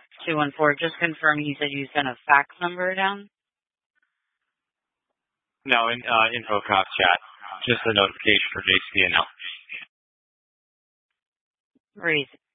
214. Just confirming, you said you sent a fax number down? No, in InfoComm chat. Just a notification for JCNL.